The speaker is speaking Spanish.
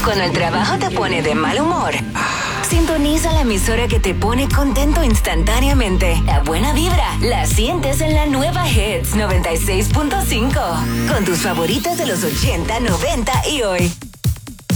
Cuando el trabajo te pone de mal humor, sintoniza la emisora que te pone contento instantáneamente. La buena vibra la sientes en la nueva Hits 96.5. Con tus favoritas de los 80, 90 y hoy.